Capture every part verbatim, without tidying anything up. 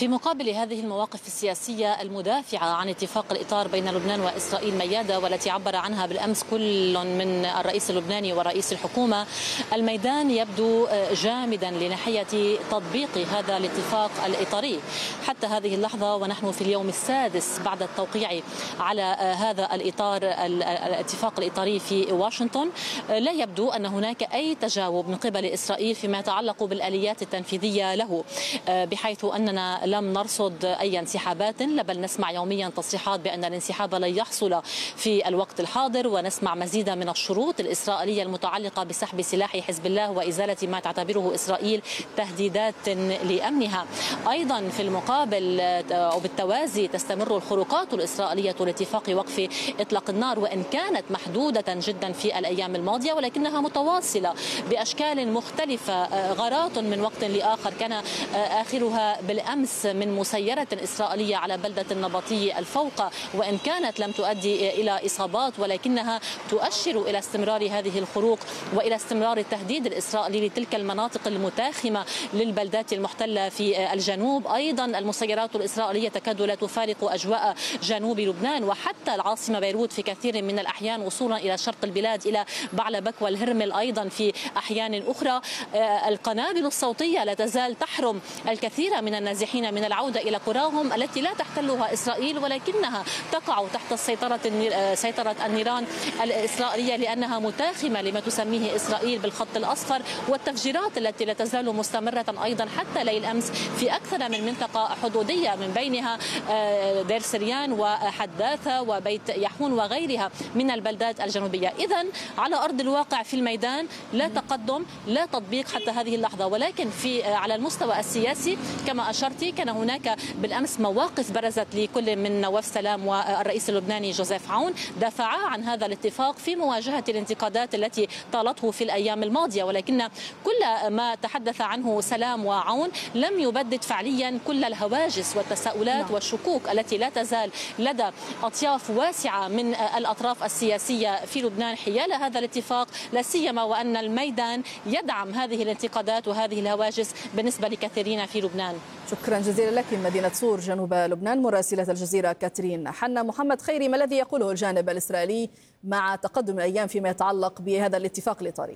في مقابل هذه المواقف السياسية المدافعة عن اتفاق الإطار بين لبنان وإسرائيل ميادة، والتي عبر عنها بالأمس كل من الرئيس اللبناني ورئيس الحكومة، الميدان يبدو جامدا لناحية تطبيق هذا الاتفاق الإطاري حتى هذه اللحظة، ونحن في اليوم السادس بعد التوقيع على هذا الإطار الاتفاق الإطاري في واشنطن. لا يبدو أن هناك أي تجاوب من قبل إسرائيل فيما يتعلق بالآليات التنفيذية له، بحيث أننا لم نرصد أي انسحابات، بل نسمع يوميا تصريحات بأن الانسحاب لن يحصل في الوقت الحاضر، ونسمع مزيدا من الشروط الإسرائيلية المتعلقة بسحب سلاح حزب الله وإزالة ما تعتبره إسرائيل تهديدات لأمنها. أيضا في المقابل أو بالتوازي تستمر الخروقات الإسرائيلية لاتفاق وقف إطلاق النار، وإن كانت محدودة جدا في الأيام الماضية ولكنها متواصلة بأشكال مختلفة، غارات من وقت لآخر، كان آخرها بالأمس من مسيرة إسرائيلية على بلدة النبطي الفوق، وإن كانت لم تؤدي إلى إصابات ولكنها تؤشر إلى استمرار هذه الخروق وإلى استمرار التهديد الإسرائيلي لتلك المناطق المتاخمة للبلدات المحتلة في الجنوب. أيضا المسيرات الإسرائيلية تكاد لا تفارق أجواء جنوب لبنان وحتى العاصمة بيروت في كثير من الأحيان، وصولا إلى شرق البلاد إلى بعلبك والهرمل أيضا في أحيان أخرى. القنابل الصوتية لا تزال تحرم الكثير من النازحين من العودة إلى قراهم التي لا تحتلها إسرائيل، ولكنها تقع تحت السيطرة سيطرة النيران الإسرائيلية لأنها متاخمة لما تسميه إسرائيل بالخط الأصفر، والتفجيرات التي لا تزال مستمرة أيضا حتى ليل أمس في أكثر من منطقة حدودية، من بينها دير سريان وحداثة وبيت يحون وغيرها من البلدات الجنوبية. إذن على أرض الواقع في الميدان لا تقدم لا تطبيق حتى هذه اللحظة، ولكن في على المستوى السياسي كما أشرت كان هناك بالأمس مواقف برزت لكل من نواف سلام والرئيس اللبناني جوزيف عون، دافعا عن هذا الاتفاق في مواجهة الانتقادات التي طالته في الأيام الماضية، ولكن كل ما تحدث عنه سلام وعون لم يبدد فعليا كل الهواجس والتساؤلات والشكوك التي لا تزال لدى أطياف واسعة من الأطراف السياسية في لبنان حيال هذا الاتفاق، لا سيما وأن الميدان يدعم هذه الانتقادات وهذه الهواجس بالنسبة لكثيرين في لبنان. شكرا جزيلا لك من مدينة صور جنوب لبنان مراسلة الجزيرة كاترين حنا. محمد خيري، ما الذي يقوله الجانب الإسرائيلي مع تقدم الأيام فيما يتعلق بهذا الاتفاق الإطاري؟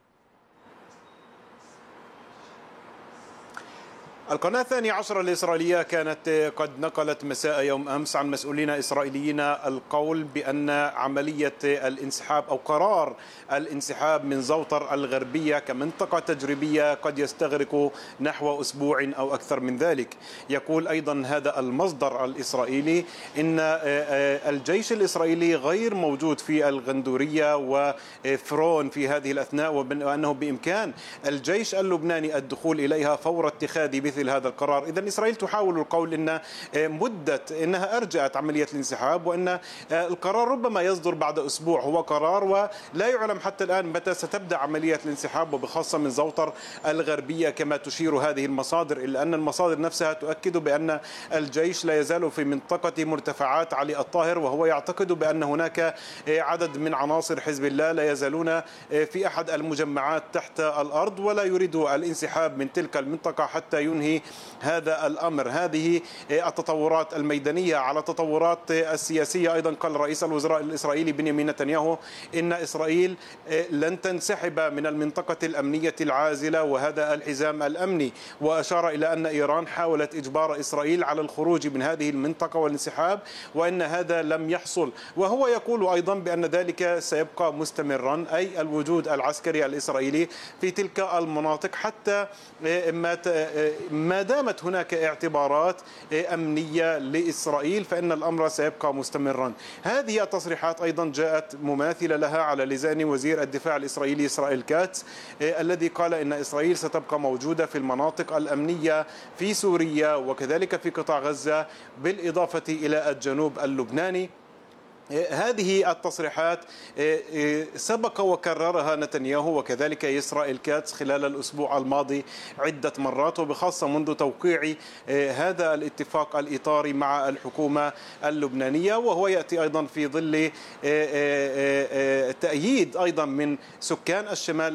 القناة الثانية عشر الإسرائيلية كانت قد نقلت مساء يوم أمس عن مسؤولين إسرائيليين القول بأن عملية الانسحاب أو قرار الانسحاب من زوطر الغربية كمنطقة تجريبية قد يستغرق نحو أسبوع أو أكثر من ذلك. يقول أيضا هذا المصدر الإسرائيلي إن الجيش الإسرائيلي غير موجود في الغندورية وفرون في هذه الأثناء، وأنه بإمكان الجيش اللبناني الدخول إليها فور اتخاذ مثل هذا القرار. إذن إسرائيل تحاول القول إن مدة إنها أرجعت عملية الانسحاب، وأن القرار ربما يصدر بعد أسبوع، هو قرار ولا يعلم حتى الآن متى ستبدأ عملية الانسحاب، وبخاصة من زوطر الغربية كما تشير هذه المصادر، إلا أن المصادر نفسها تؤكد بأن الجيش لا يزال في منطقة مرتفعات علي الطاهر، وهو يعتقد بأن هناك عدد من عناصر حزب الله لا يزالون في أحد المجمعات تحت الأرض ولا يريدوا الانسحاب من تلك المنطقة حتى ينهي هذا الأمر. هذه التطورات الميدانية. على التطورات السياسية أيضا قال رئيس الوزراء الإسرائيلي بنيامين نتنياهو إن إسرائيل لن تنسحب من المنطقة الأمنية العازلة وهذا الحزام الأمني، وأشار إلى أن إيران حاولت إجبار إسرائيل على الخروج من هذه المنطقة والانسحاب وأن هذا لم يحصل. وهو يقول أيضا بأن ذلك سيبقى مستمرا، أي الوجود العسكري الإسرائيلي في تلك المناطق حتى ما ما دامت هناك اعتبارات أمنية لإسرائيل فإن الأمر سيبقى مستمرا. هذه التصريحات أيضا جاءت مماثلة لها على لسان وزير الدفاع الإسرائيلي إسرائيل كاتس الذي قال إن إسرائيل ستبقى موجودة في المناطق الأمنية في سوريا وكذلك في قطاع غزة بالإضافة إلى الجنوب اللبناني. هذه التصريحات سبق وكررها نتنياهو وكذلك إسرائيل كاتس خلال الأسبوع الماضي عدة مرات، وبخاصة منذ توقيع هذا الاتفاق الإطاري مع الحكومة اللبنانية، وهو يأتي أيضا في ظل تأييد أيضا من سكان الشمال